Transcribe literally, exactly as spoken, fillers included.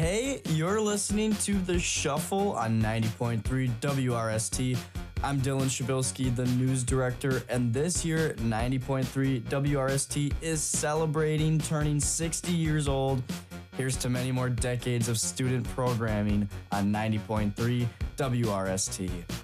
Hey, you're listening to The Shuffle on ninety point three W R S T. I'm Dylan Shabilsky, the news director, and this year, ninety point three W R S T is celebrating turning sixty years old. Here's to many more decades of student programming on ninety point three W R S T.